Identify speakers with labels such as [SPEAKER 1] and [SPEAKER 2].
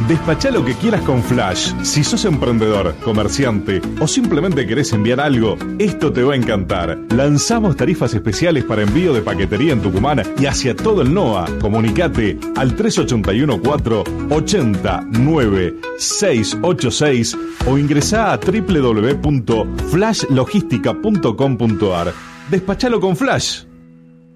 [SPEAKER 1] Despachá lo que quieras con Flash. Si sos emprendedor, comerciante o simplemente querés enviar algo, esto te va a encantar. Lanzamos tarifas especiales para envío de paquetería en Tucumán y hacia todo el NOA. Comunicate al 3814-809686 o ingresá a www.flashlogistica.com.ar. Despachalo con Flash.